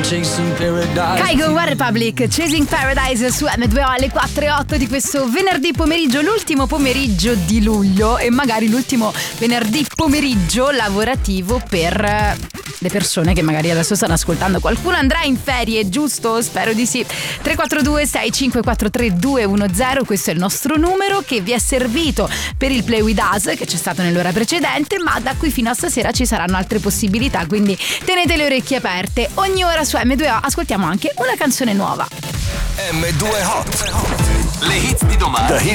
Kygo One Republic, Chasing Paradise su M2O alle 4:08 di questo venerdì pomeriggio, l'ultimo pomeriggio di luglio e magari l'ultimo venerdì pomeriggio lavorativo per le persone che magari adesso stanno ascoltando. Qualcuno andrà in ferie, giusto? Spero di sì. 342 6543 210, questo è il nostro numero che vi è servito per il Play With Us che c'è stato nell'ora precedente, ma da qui fino a stasera ci saranno altre possibilità, quindi tenete le orecchie aperte. Ogni ora su M2O ascoltiamo anche una canzone nuova. M2 Hot. Le hits di domani.